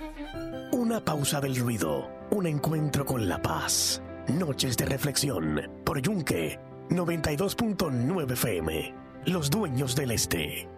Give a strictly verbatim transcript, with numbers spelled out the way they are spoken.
Una pausa del ruido, un encuentro con la paz. Noches de reflexión por Yunque noventa y dos punto nueve F M. Los dueños del este.